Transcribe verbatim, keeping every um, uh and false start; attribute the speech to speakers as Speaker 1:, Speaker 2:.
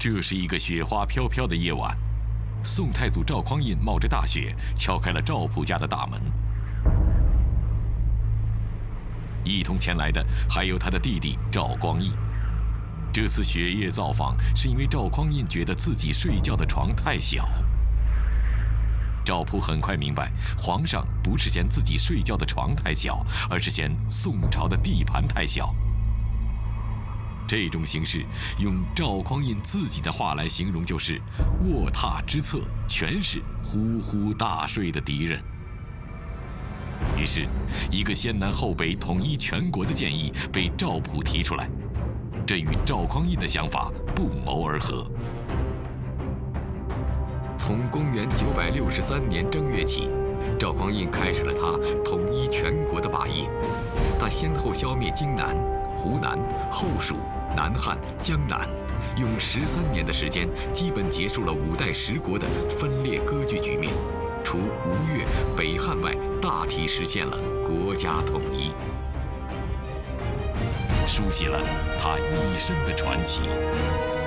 Speaker 1: 这是一个雪花飘飘的夜晚，宋太祖赵匡胤冒着大雪敲开了赵普家的大门。一同前来的还有他的弟弟赵光义。这次雪夜造访是因为赵匡胤觉得自己睡觉的床太小。赵普很快明白，皇上不是嫌自己睡觉的床太小，而是嫌宋朝的地盘太小。这种形式，用赵匡胤自己的话来形容，就是卧榻之侧全是呼呼大睡的敌人。于是，一个先南后北统一全国的建议被赵普提出来，这与赵匡胤的想法不谋而合。从公元九百六十三年正月起，赵匡胤开始了他统一全国的霸业。他先后消灭荆南、湖南、后蜀、南汉、江南，用十三年的时间，基本结束了五代十国的分裂割据局面，除吴越、北汉外，大体实现了国家统一，书写了他一生的传奇。